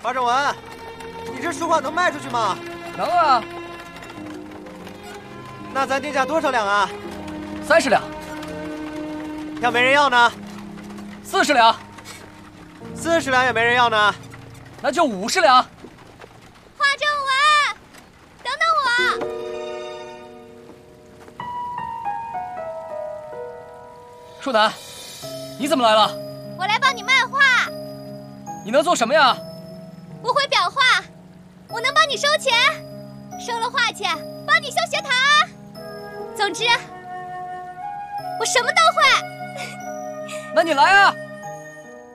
华正文，你这书画能卖出去吗？ 能啊。 那咱定价多少两啊 ？30两。 要没人要呢 ？40两。 40两也没人要呢？ 那就50两。 华正文，等等我。 树楠，你怎么来了？ 我来帮你卖画。 你能做什么呀？ 我会裱画，我能帮你收钱，收了画钱帮你修学堂。总之，我什么都会。 那你来啊！